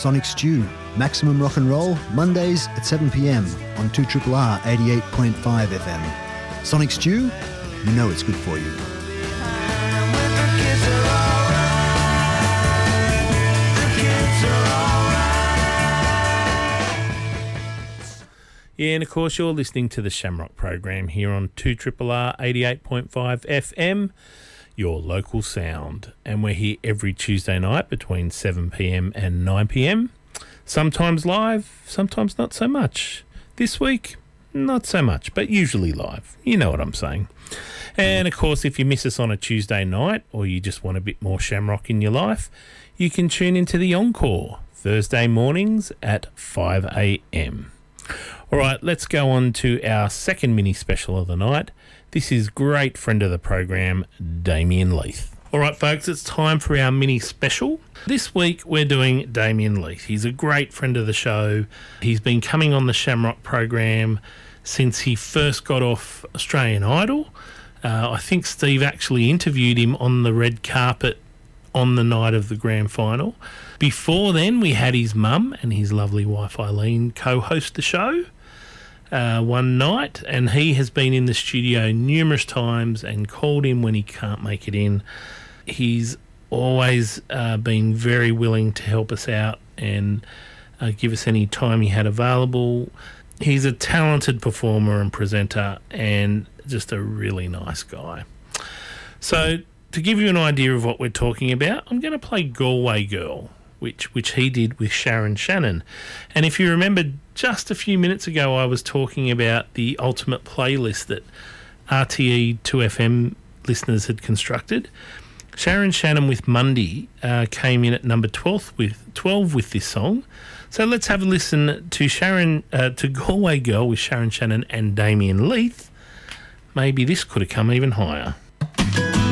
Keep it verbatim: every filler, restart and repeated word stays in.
Sonic Stew, maximum rock and roll, Mondays at seven p m on two R R R eighty-eight point five F M. Sonic Stew, you know it's good for you. Yeah, and of course you're listening to the Shamrock program here on two R R R eighty-eight point five F M, your local sound. And we're here every Tuesday night between seven p m and nine p m. Sometimes live, sometimes not so much. This week, not so much, but usually live. You know what I'm saying. And of course, if you miss us on a Tuesday night or you just want a bit more Shamrock in your life, you can tune into the Encore Thursday mornings at five a m. All right, let's go on to our second mini special of the night. This is great friend of the program, Damien Leith. All right, folks, it's time for our mini special. This week we're doing Damien Leith. He's a great friend of the show. He's been coming on the Shamrock program since he first got off Australian Idol. Uh, I think Steve actually interviewed him on the red carpet on the night of the grand final. Before then, we had his mum and his lovely wife Eileen co-host the show uh, one night, and he has been in the studio numerous times and called him when he can't make it in. He's always uh, been very willing to help us out and uh, give us any time he had available. He's a talented performer and presenter and just a really nice guy. So to give you an idea of what we're talking about, I'm going to play Galway Girl, which which he did with Sharon Shannon. And if you remember, just a few minutes ago, I was talking about the ultimate playlist that R T E two F M listeners had constructed. Sharon Shannon with Monday uh, came in at number twelve with twelve with this song. So let's have a listen to Sharon uh, to Galway Girl with Sharon Shannon and Damien Leith. Maybe this could have come even higher.